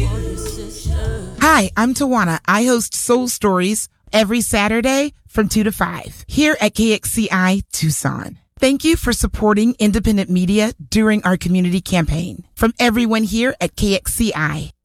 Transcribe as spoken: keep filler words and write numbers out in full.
Hi, I'm Tawana. I host Soul Stories every Saturday from two to five here at K X C I Tucson. Thank you for supporting independent media during our community campaign. From everyone here at K X C I,